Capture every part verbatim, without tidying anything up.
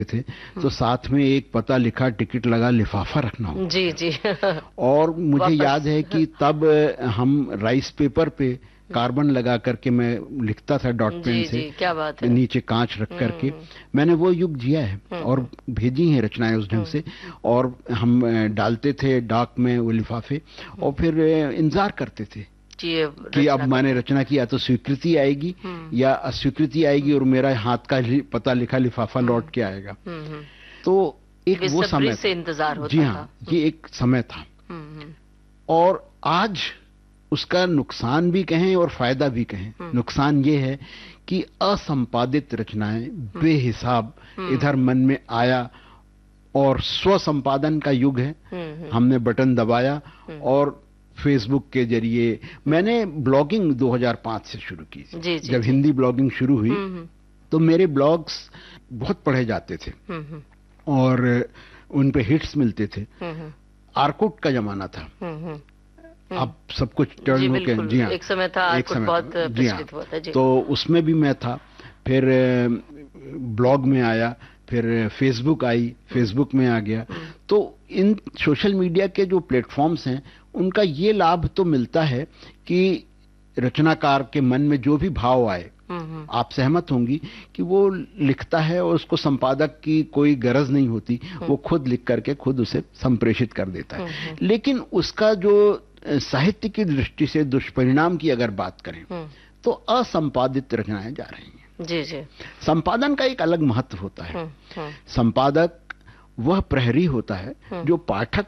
थे तो साथ में एक पता लिखा टिकट लगा लिफाफा रखना होता जी जी और मुझे वापस याद है कि तब हम राइस पेपर पे कार्बन लगा करके मैं लिखता था डॉट पेन जी से, जी क्या बात है। नीचे कांच रख करके। हम्म मैंने वो युग जिया है हम्म और भेजी हैं रचनाएं उस ढंग से। और हम अ, डालते थे डाक में वो लिफाफे और फिर अ, इंतजार करते थे जी ये कि अब रचना मैंने करते रचना की, या तो स्वीकृति आएगी हम्म या अस्वीकृति आएगी और मेरा हाथ का लि- पता लिखा लिफाफा लौट के आएगा। हम्म हम्म तो एक वो बेसब्री समय से था। इंतजार जी होता था। हाँ, ये एक समय था। हम्म हम्म और आज उसका नुकसान भी कहें और फायदा भी कहें। नुकसान ये है कि असंपादित रचनाएं बेहिसाब इधर मन में आया और स्व संपादन का युग है। हम्म हम्म हमने बटन दबाया और फेसबुक के जरिए मैंने ब्लॉगिंग दो हज़ार पाँच से शुरू की थी। जी जी जब जी हिंदी ब्लॉगिंग शुरू हुई हम्म हम्म तो मेरे ब्लॉग्स बहुत पढ़े जाते थे हम्म हम्म और उन पे हिट्स मिलते थे। हम्म आर्कुट का जमाना था। हम्म हम्म अब सब कुछ जी टर्न होके, बिल्कुल जी हाँ, एक समय था एक आर्कुट समय बहुत था, जी हाँ। प्रचलित हुआ था जी। तो उसमें भी मैं था। फिर ब्लॉग में आया, फिर फेसबुक आई, फेसबुक में आ गया। तो इन सोशल मीडिया के जो प्लेटफॉर्म्स हैं उनका ये लाभ तो मिलता है कि रचनाकार के मन में जो भी भाव आए, हम्म हम्म आप सहमत होंगी कि वो लिखता है और उसको संपादक की कोई गरज नहीं होती, वो खुद लिख करके खुद उसे संप्रेषित कर देता है। लेकिन उसका जो अ, साहित्य की दृष्टि से दुष्परिणाम की अगर बात करें हम्म तो असंपादित रचनाएं जा रही हैं। जी जी संपादन का एक अलग महत्व होता है। हम्म हम्म संपादक वह प्रहरी होता है जो पाठक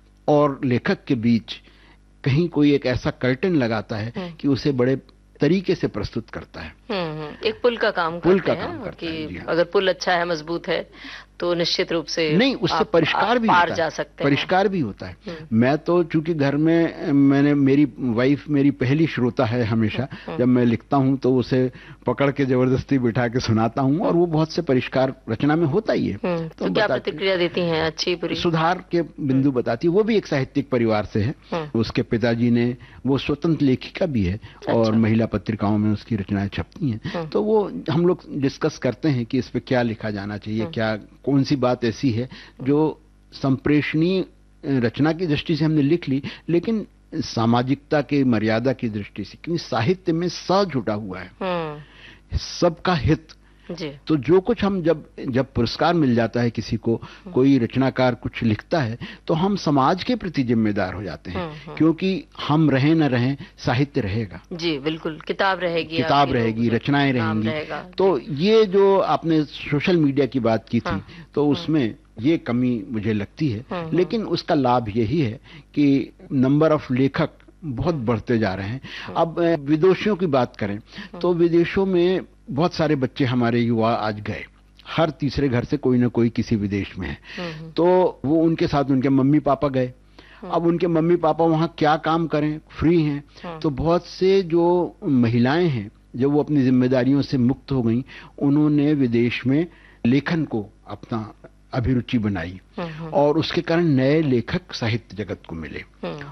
और लेखक के बीच कहीं कोई एक ऐसा कर्टन लगाता है कि उसे बड़े तरीके से प्रस्तुत करता है। हम्म हम्म एक पुल का काम पुल करते का काम हैं करता कि है, जी हाँ। अगर पुल अच्छा है मजबूत है तो निश्चित रूप से नहीं, उससे आप, परिष्कार आप भी पार होता जा है, सकते हैं। परिष्कार भी होता है। मैं तो चूंकि घर में अ, मैंने मेरी वाइफ मेरी पहली श्रोता है हमेशा। जब मैं लिखता हूं तो उसे पकड़ के जबरदस्ती बिठा के सुनाता हूं और वो बहुत से परिष्कार रचना में होता ही है। हम्म तो तो क्या बताती, प्रतिक्रिया देती हैं, अच्छी बुरी? सुधार के बिंदु बताती है। वो भी एक साहित्यिक परिवार से है। हम्म उसके पिताजी ने, वो स्वतंत्र लेखिका भी है और अच्छा। महिला पत्रिकाओं में उसकी रचनाएं छपती हैं। तो वो हम लोग डिस्कस करते हैं कि इस पे क्या लिखा जाना चाहिए, क्या कौन सी बात ऐसी है जो संप्रेषणीय रचना की दृष्टि से हमने लिख ली लेकिन सामाजिकता के मर्यादा की दृष्टि से, क्योंकि साहित्य में स जुटा हुआ है, हम्म सबका हित। जी तो जो कुछ हम जब जब पुरस्कार मिल जाता है किसी को, कोई रचनाकार कुछ लिखता है तो हम समाज के प्रति जिम्मेदार हो जाते हैं, क्योंकि हम रहें न रहें साहित्य रहेगा। जी बिल्कुल, किताब रहेगी, किताब आपकी रहेगी, लोग- रचनाएं नाम रहेंगी। रहेगा। तो ये जो आपने सोशल मीडिया की बात की थी, हाँ, तो उसमें ये कमी मुझे लगती है। लेकिन उसका लाभ यही है कि नंबर ऑफ लेखक बहुत बढ़ते जा रहे हैं। अब अ, विदेशियों की बात करें तो विदेशों में बहुत सारे बच्चे हमारे युवा आज गए। हर तीसरे घर से कोई ना कोई किसी विदेश में है। तो वो उनके साथ उनके मम्मी पापा गए। अब उनके मम्मी पापा वहां क्या काम करें, फ्री हैं। तो बहुत से जो महिलाएं हैं जब वो अपनी जिम्मेदारियों से मुक्त हो गई, उन्होंने विदेश में लेखन को अपना अभिरुचि बनाई और उसके कारण नए लेखक साहित्य जगत को मिले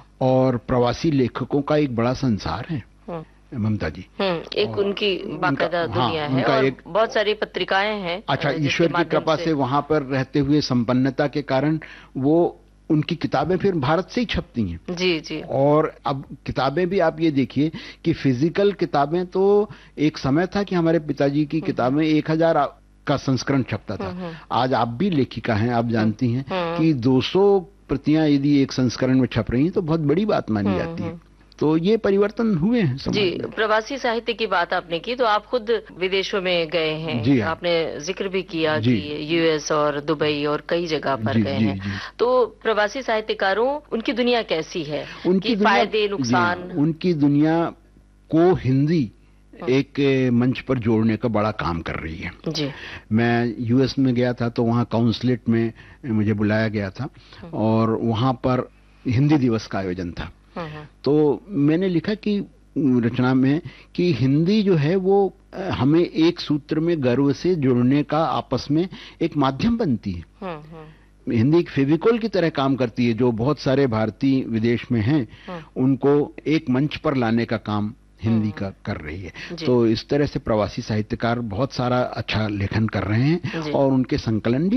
और प्रवासी लेखकों का एक बड़ा संसार है ममता जी। हम्म एक और उनकी बाकायदा उनका- हाँ, दुनिया है उनका और एक- बहुत सारी पत्रिकाएं हैं। अच्छा, अ, जिसके ईश्वर की माध्यम कृपा से वहां पर रहते हुए संपन्नता के कारण वो उनकी किताबें फिर भारत से ही छपती हैं। जी जी और अब किताबें भी आप ये देखिए कि फिजिकल किताबें तो एक समय था कि हमारे पिताजी की किताबें एक हजार का संस्करण छपता था। आज आप भी लेखिका हैं, आप जानती हैं कि दो सौ प्रतियां यदि एक संस्करण में छप रही हैं तो बहुत बड़ी बात मानी जाती है। तो ये परिवर्तन हुए हैं समाज जी में। प्रवासी साहित्य की बात आपने की तो आप खुद विदेशों में गए हैं। जी हाँ। आपने जिक्र भी किया जी। कि यूएस और दुबई और कई जगह पर जी, गए जी, हैं। जी। तो प्रवासी साहित्यकारों, उनकी दुनिया कैसी है? उनकी कि दुनिया, फायदे जी नुकसान? हाँ, उनकी दुनिया को हिंदी एक ए, मंच पर जोड़ने का बड़ा काम कर रही है। जी मैं यूएस में गया था तो वहाँ काउंसलेट में मुझे बुलाया गया था और वहाँ पर हिंदी दिवस का आयोजन था। तो मैंने लिखा कि रचना में कि हिंदी जो है वो अ, हमें एक सूत्र में गर्व से जुड़ने का आपस में एक माध्यम बनती है। हम्म हम्म हिंदी एक फेविकोल की तरह काम करती है। जो बहुत सारे भारतीय विदेश में हैं उनको एक मंच पर लाने का काम हिंदी का कर रही है। जी। तो इस तरह से प्रवासी साहित्यकार बहुत सारा अच्छा लेखन कर रहे हैं जी। और उनके संकलन भी